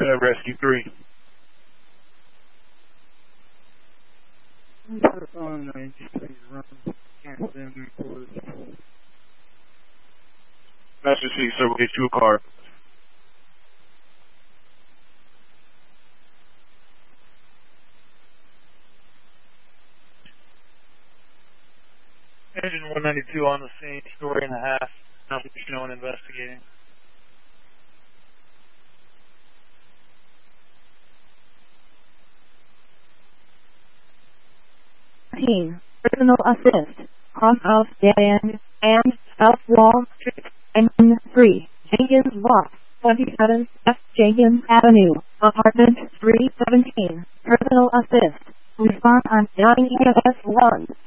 Rescue 3. On 90, please run. Can't send reports. Master C, sir, we'll get you a car. Engine 192 on the scene, story and a half. Nothing shown investigating. Personal assist. Crosshouse Dead End and South Wall Street. M3. Jenkins Walk. 27 F. Jenkins Avenue. Apartment 317. Personal assist. Respond on 9ES1.